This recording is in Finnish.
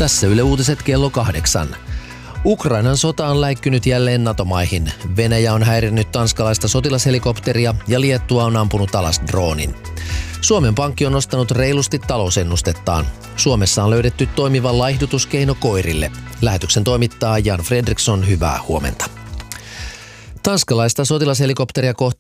Tässä Yle Uutiset kello 8. Ukrainan sota on läikkynyt jälleen NATO-maihin. Venäjä on häirinnyt tanskalaista sotilashelikopteria ja Liettua on ampunut alas droonin. Suomen Pankki on nostanut reilusti talousennustettaan. Suomessa on löydetty toimiva laihdutuskeino koirille. Lähetyksen toimittaa Jan Fredriksson, hyvää huomenta. Tanskalaista sotilashelikopteria kohti